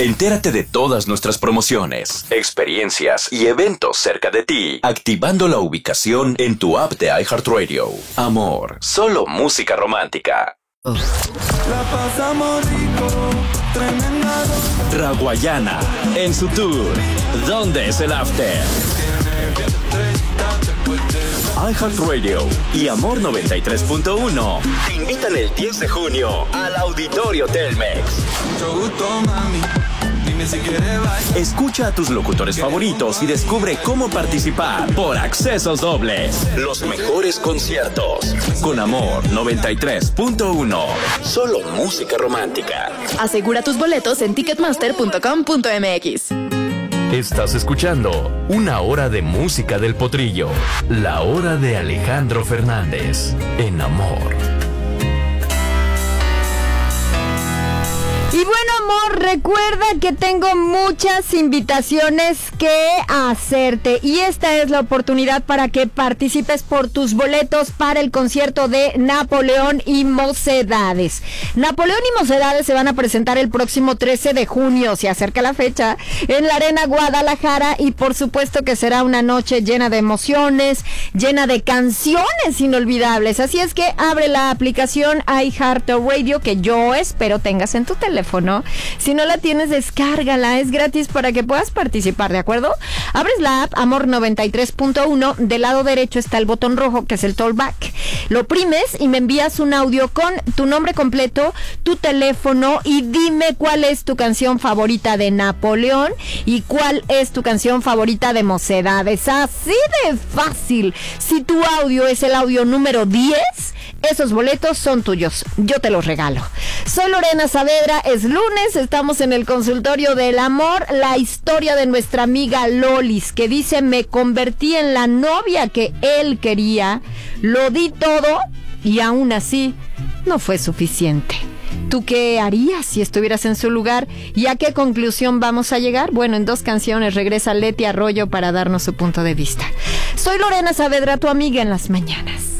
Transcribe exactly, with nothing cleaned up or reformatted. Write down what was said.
Entérate de todas nuestras promociones, experiencias y eventos cerca de ti, activando la ubicación en tu app de iHeartRadio. Amor, solo música romántica. La pasamos rico, tremenda. Raguayana, en su tour ¿Dónde es el After? iHeartRadio y Amor noventa y tres punto uno te invitan el diez de junio al Auditorio Telmex. Mucho gusto, mami. Dime si quieres bailar. Escucha a tus locutores favoritos y descubre cómo participar por accesos dobles. Los mejores conciertos con Amor noventa y tres punto uno. Solo música romántica. Asegura tus boletos en ticketmaster punto com punto m x. Estás escuchando Una Hora de Música del Potrillo, la hora de Alejandro Fernández, en Amor. Y bueno, amor, recuerda que tengo muchas invitaciones que hacerte y esta es la oportunidad para que participes por tus boletos para el concierto de Napoleón y Mocedades. Napoleón y Mocedades se van a presentar el próximo trece de junio, se acerca la fecha, en la Arena Guadalajara y por supuesto que será una noche llena de emociones, llena de canciones inolvidables. Así es que abre la aplicación iHeartRadio que yo espero tengas en tu teléfono. Si no la tienes, descárgala, es gratis para que puedas participar, ¿de acuerdo? Abres la app Amor noventa y tres punto uno, del lado derecho está el botón rojo que es el Talkback. Lo oprimes y me envías un audio con tu nombre completo, tu teléfono y dime cuál es tu canción favorita de Napoleón y cuál es tu canción favorita de Mocedades. Así de fácil. Si tu audio es el audio número diez, esos boletos son tuyos, yo te los regalo. Soy Lorena Saavedra, es lunes, estamos en el consultorio del amor. La historia de nuestra amiga Lolis, que dice: me convertí en la novia que él quería, lo di todo y aún así no fue suficiente. ¿Tú qué harías si estuvieras en su lugar? ¿Y a qué conclusión vamos a llegar? Bueno, en dos canciones regresa Leti Arroyo para darnos su punto de vista. Soy Lorena Saavedra, tu amiga en las mañanas.